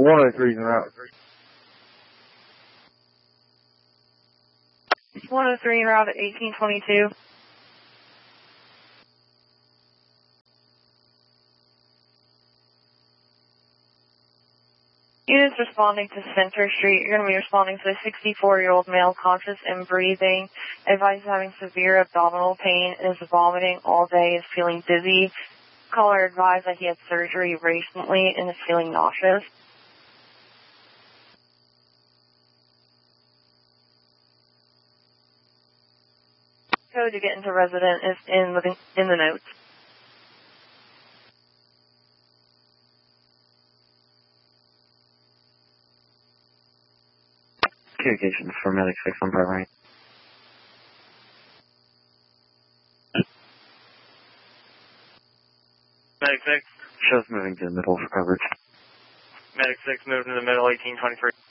103 en route. 103 en route at 1822. Units responding to Center Street. You're going to be responding to a 64-year-old male conscious and breathing. Advised having severe abdominal pain, is vomiting all day, is feeling dizzy. Caller advised that he had surgery recently and is feeling nauseous. Code to get into resident is in the notes. Communications for Medic 6 on primary. Medic 6. Shows moving to the middle for coverage. Medic 6 moving to the middle, 1823.